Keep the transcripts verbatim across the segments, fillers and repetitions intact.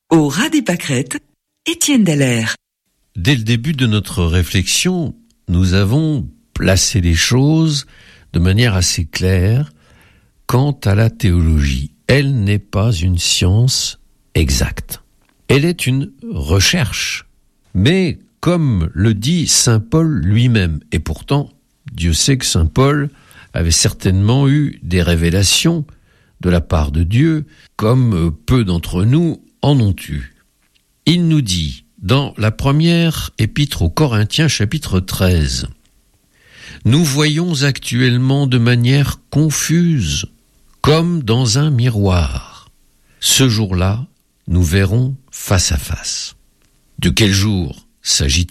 Au ras des pâquerettes, Étienne Dallaire. Dès le début de notre réflexion, nous avons placé les choses de manière assez claire quant à la théologie. Elle n'est pas une science exacte. Elle est une recherche. Mais comme le dit saint Paul lui-même, et pourtant, Dieu sait que saint Paul avait certainement eu des révélations de la part de Dieu, comme peu d'entre nous en ont eu. Il nous dit, dans la première épître aux Corinthiens, chapitre treize, « Nous voyons actuellement de manière confuse, comme dans un miroir. Ce jour-là, nous verrons face à face. » De quel jour s'agit-il ?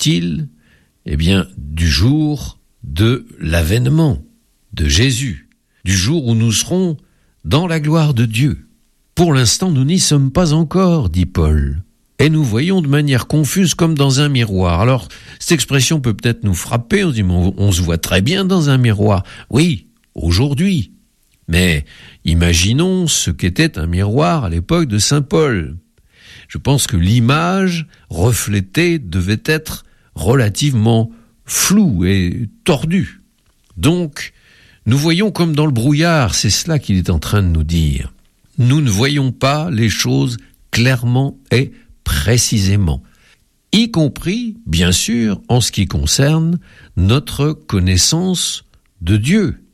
Eh bien, du jour de l'avènement de Jésus, du jour où nous serons dans la gloire de Dieu. Pour l'instant, nous n'y sommes pas encore, dit Paul, et nous voyons de manière confuse comme dans un miroir. Alors, cette expression peut peut-être nous frapper, on se dit, mais on, on se voit très bien dans un miroir. Oui, aujourd'hui. Mais imaginons ce qu'était un miroir à l'époque de saint Paul. Je pense que l'image reflétée devait être relativement floue et tordue. Donc, nous voyons comme dans le brouillard, c'est cela qu'il est en train de nous dire. Nous ne voyons pas les choses clairement et précisément, y compris, bien sûr, en ce qui concerne notre connaissance de Dieu.